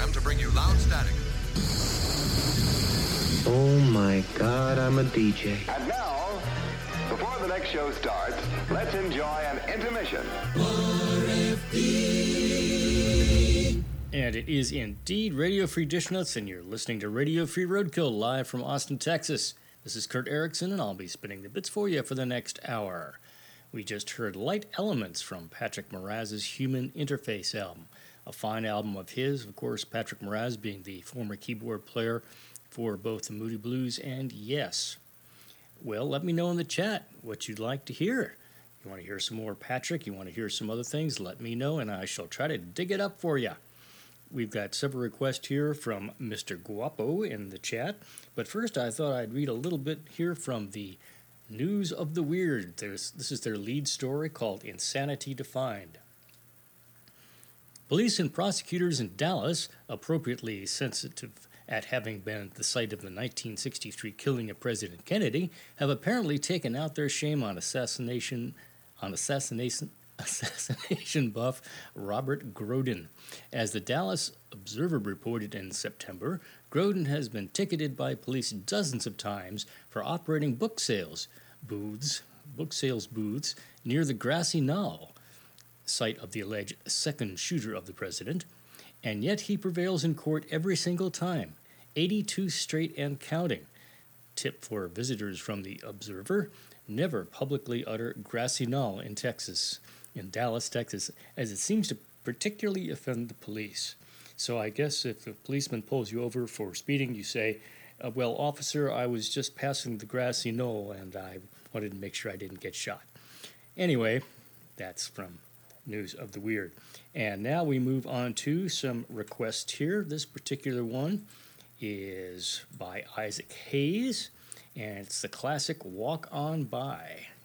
FM to bring you loud static. Oh my God, I'm a DJ. And now, before the next show starts, let's enjoy an intermission. RFD. And it is indeed Radio Free Dish Nuts, and you're listening to Radio Free Roadkill live from Austin, Texas. This is Kurt Erickson, and I'll be spinning the bits for you for the next hour. We just heard Light Elements from Patrick Moraz's Human Interface album, a fine album of his. Of course, Patrick Moraz being the former keyboard player for both the Moody Blues and Yes. Well, let me know in the chat what you'd like to hear. You want to hear some more Patrick? You want to hear some other things? Let me know, and I shall try to dig it up for you. We've got several requests here from Mr. Guapo in the chat, but first I thought I'd read a little bit here from the News of the Weird. This is their lead story called Insanity Defined. Police and prosecutors in Dallas, appropriately sensitive at having been the site of the 1963 killing of President Kennedy, have apparently taken out their shame on assassination buff Robert Groden. As the Dallas Observer reported in September, Groden has been ticketed by police dozens of times for operating book sales booths near the Grassy Knoll, site of the alleged second shooter of the president, and yet he prevails in court every single time, 82 straight and counting. Tip for visitors from the Observer: never publicly utter Grassy Knoll in Dallas, Texas, as it seems to particularly offend the police. So I guess if a policeman pulls you over for speeding, you say, well, officer, I was just passing the Grassy Knoll and I wanted to make sure I didn't get shot. Anyway, that's from News of the Weird. And now we move on to some requests here. This particular one is by Isaac Hayes, and it's the classic Walk On By.